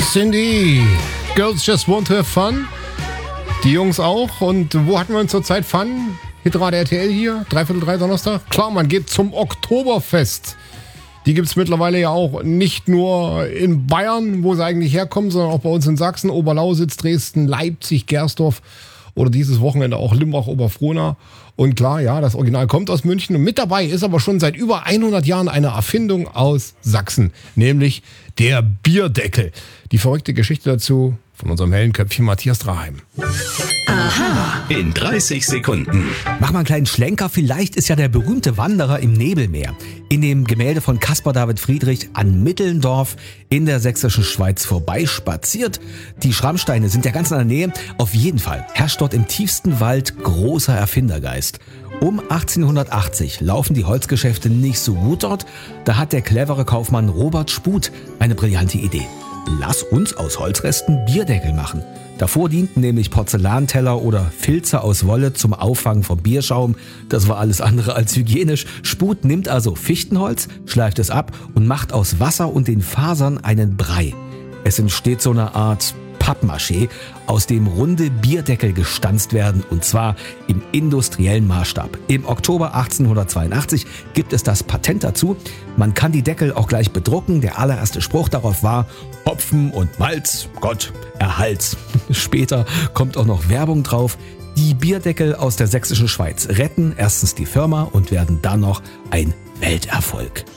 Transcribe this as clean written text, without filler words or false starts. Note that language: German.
Cindy, Girls Just Want to Have Fun. Die Jungs auch. Und wo hatten wir uns zurzeit Fun? Hitradio RTL hier, 3/3 Donnerstag. Klar, man geht zum Oktoberfest. Die gibt es mittlerweile ja auch nicht nur in Bayern, wo sie eigentlich herkommen, sondern auch bei uns in Sachsen, Oberlausitz, Dresden, Leipzig, Gersdorf oder dieses Wochenende auch Limbach, Oberfrohna. Und klar, ja, das Original kommt aus München. Und mit dabei ist aber schon seit über 100 Jahren eine Erfindung aus Sachsen, nämlich der Bierdeckel. Die verrückte Geschichte dazu von unserem hellen Köpfchen Matthias Draheim. Aha. In 30 Sekunden. Mach mal einen kleinen Schlenker. Vielleicht ist ja der berühmte Wanderer im Nebelmeer in dem Gemälde von Caspar David Friedrich an Mittelndorf in der sächsischen Schweiz vorbeispaziert. Die Schrammsteine sind ja ganz in der Nähe. Auf jeden Fall herrscht dort im tiefsten Wald großer Erfindergeist. Um 1880 laufen die Holzgeschäfte nicht so gut dort. Da hat der clevere Kaufmann Robert Sput eine brillante Idee. Lass uns aus Holzresten Bierdeckel machen. Davor dienten nämlich Porzellanteller oder Filze aus Wolle zum Auffangen von Bierschaum. Das war alles andere als hygienisch. Sput nimmt also Fichtenholz, schleift es ab und macht aus Wasser und den Fasern einen Brei. Es entsteht so eine Art Pappmaché, aus dem runde Bierdeckel gestanzt werden, und zwar im industriellen Maßstab. Im Oktober 1882 gibt es das Patent dazu. Man kann die Deckel auch gleich bedrucken. Der allererste Spruch darauf war: Hopfen und Malz, Gott erhalt's. Später kommt auch noch Werbung drauf. Die Bierdeckel aus der sächsischen Schweiz retten erstens die Firma und werden dann noch ein Welterfolg.